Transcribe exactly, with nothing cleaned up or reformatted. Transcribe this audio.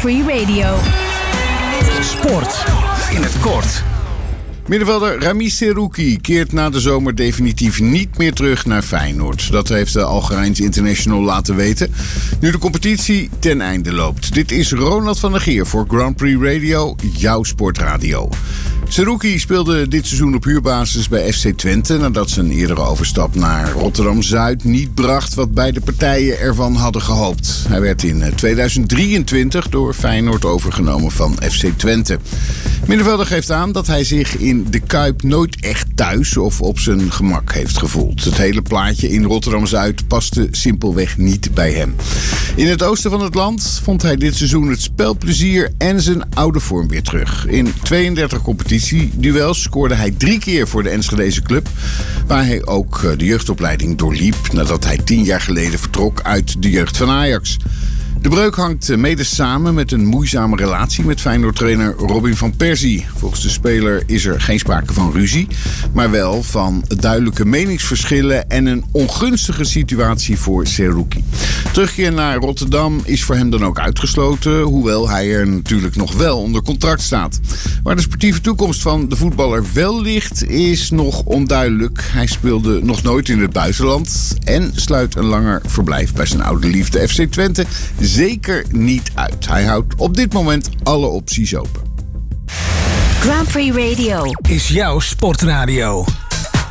Prix Radio. Sport in het kort. Middenvelder Rami Serouki keert na de zomer definitief niet meer terug naar Feyenoord. Dat heeft de Algerijns International laten weten, nu de competitie ten einde loopt. Dit is Ronald van der Geer voor Grand Prix Radio, jouw sportradio. Serouki speelde dit seizoen op huurbasis bij F C Twente nadat zijn eerdere overstap naar Rotterdam-Zuid niet bracht wat beide partijen ervan hadden gehoopt. Hij werd in tweeduizend drieëntwintig door Feyenoord overgenomen van F C Twente. Middenvelder geeft aan dat hij zich in de Kuip nooit echt thuis of op zijn gemak heeft gevoeld. Het hele plaatje in Rotterdam-Zuid paste simpelweg niet bij hem. In het oosten van het land vond hij dit seizoen het spelplezier en zijn oude vorm weer terug. In tweeëndertig competitieduels scoorde hij drie keer voor de Enschedese club, waar hij ook de jeugdopleiding doorliep nadat hij tien jaar geleden vertrok uit de jeugd van Ajax. De breuk hangt mede samen met een moeizame relatie met Feyenoord-trainer Robin van Persie. Volgens de speler is er geen sprake van ruzie, maar wel van duidelijke meningsverschillen en een ongunstige situatie voor Serouki. Terugkeer naar Rotterdam is voor hem dan ook uitgesloten, hoewel hij er natuurlijk nog wel onder contract staat. Waar de sportieve toekomst van de voetballer wel ligt, is nog onduidelijk. Hij speelde nog nooit in het buitenland en sluit een langer verblijf bij zijn oude liefde F C Twente zeker niet uit. Hij houdt op dit moment alle opties open. Grand Prix Radio is jouw sportradio.